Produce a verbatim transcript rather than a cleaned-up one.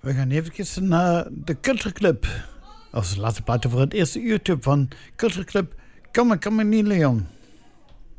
We gaan even naar de Culture Club. Als laatste plaatje voor het eerste uurtje van Culture Club Come Come Leon.